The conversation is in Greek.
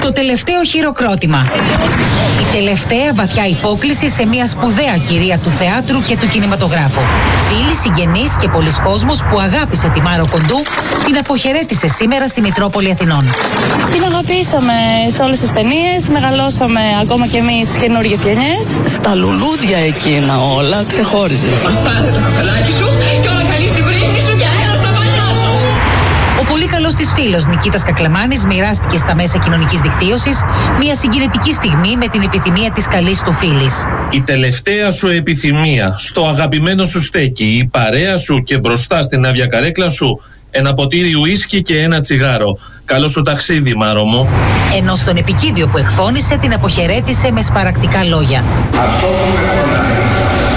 Το τελευταίο χειροκρότημα. Η τελευταία βαθιά υπόκλιση σε μια σπουδαία κυρία του θεάτρου και του κινηματογράφου. Φίλοι, συγγενείς και πολλοί κόσμος που αγάπησε τη Μάρο Κοντού την αποχαιρέτησε σήμερα στη Μητρόπολη Αθηνών. Την αγαπήσαμε σε όλες τις ταινίες, μεγαλώσαμε ακόμα κι εμείς καινούργιες γενιές. Στα λουλούδια εκείνα όλα ξεχώριζε. Πάρε το καπελάκι σου και όλα καλή στην πρίμνη σου και έλα στα μαλλιά σου. Ο πολύ καλός της φίλος Νικήτας Κακλαμάνης μοιράστηκε στα μέσα κοινωνικής δικτύωσης μια συγκινητική στιγμή με την επιθυμία της καλής του φίλης. Η τελευταία σου επιθυμία στο αγαπημένο σου στέκι, η παρέα σου και μπροστά στην άδεια καρέκλα σου ένα ποτήρι ουίσκι και ένα τσιγάρο. Καλό σου ταξίδι, Μάρο μου. Ενώ στον επικίδιο που εκφώνησε την αποχαιρέτησε με σπαρακτικά λόγια. Αυτό που με πονάει